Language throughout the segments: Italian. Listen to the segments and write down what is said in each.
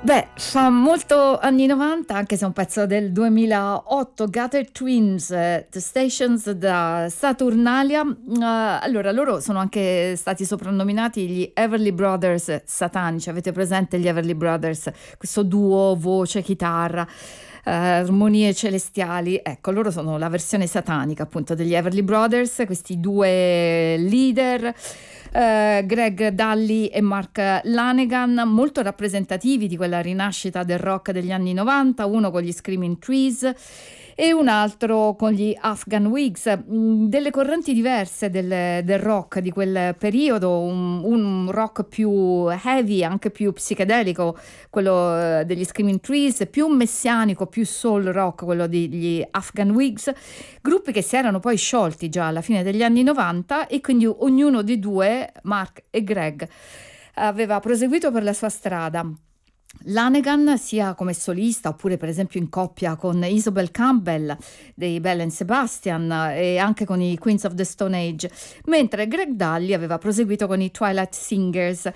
Beh, fa molto anni 90, anche se è un pezzo del 2008, Gutter Twins, The Stations da Saturnalia. Allora, loro sono anche stati soprannominati gli Everly Brothers satanici. Avete presente gli Everly Brothers? Questo duo voce-chitarra, armonie celestiali. Ecco, loro sono la versione satanica appunto degli Everly Brothers, questi due leader. Greg Dulli e Mark Lanegan, molto rappresentativi di quella rinascita del rock degli anni 90, uno con gli Screaming Trees e un altro con gli Afghan Wigs, delle correnti diverse del rock di quel periodo, un rock più heavy, anche più psichedelico, quello degli Screaming Trees, più messianico, più soul rock, quello degli Afghan Wigs, gruppi che si erano poi sciolti già alla fine degli anni 90 e quindi ognuno dei due, Mark e Greg, aveva proseguito per la sua strada. Lanegan sia come solista oppure per esempio in coppia con Isobel Campbell dei Bell and Sebastian e anche con i Queens of the Stone Age, mentre Greg Dulli aveva proseguito con i Twilight Singers.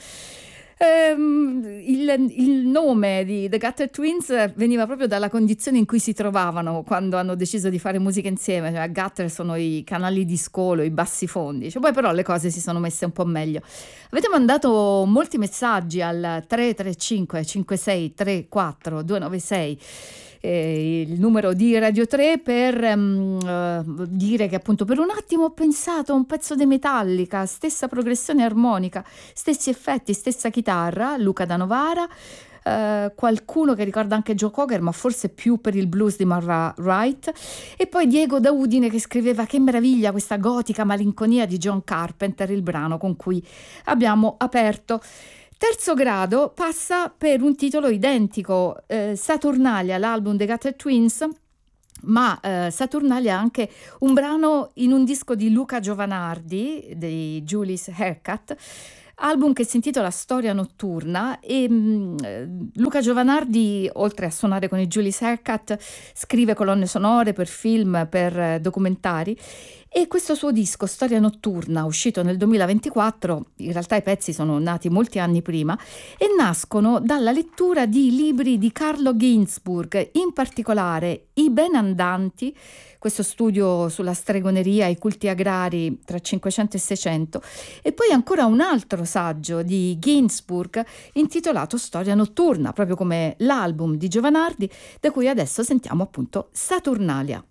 Il nome di The Gutter Twins veniva proprio dalla condizione in cui si trovavano quando hanno deciso di fare musica insieme, cioè, gutter sono i canali di scolo, i bassi fondi, cioè, poi però le cose si sono messe un po' meglio. Avete mandato molti messaggi al 335 56 34 296, il numero di Radio 3, per dire che appunto per un attimo ho pensato a un pezzo di Metallica, stessa progressione armonica, stessi effetti, stessa chitarra, Luca da Novara, qualcuno che ricorda anche Joe Cocker ma forse più per il blues di Marva Wright, e poi Diego da Udine che scriveva: che meraviglia questa gotica malinconia di John Carpenter, il brano con cui abbiamo aperto. Terzo grado passa per un titolo identico, Saturnalia, l'album dei Gutter Twins, ma Saturnalia ha anche un brano in un disco di Luca Giovanardi dei Julie's Haircut, album che si intitola Storia notturna, e Luca Giovanardi, oltre a suonare con i Julie's Haircut, scrive colonne sonore per film, per documentari, e questo suo disco Storia notturna, uscito nel 2024, in realtà i pezzi sono nati molti anni prima e nascono dalla lettura di libri di Carlo Ginzburg, in particolare I Benandanti, questo studio sulla stregoneria e i culti agrari tra 500 e 600, e poi ancora un altro saggio di Ginzburg intitolato Storia notturna, proprio come l'album di Giovanardi, da cui adesso sentiamo appunto Saturnalia.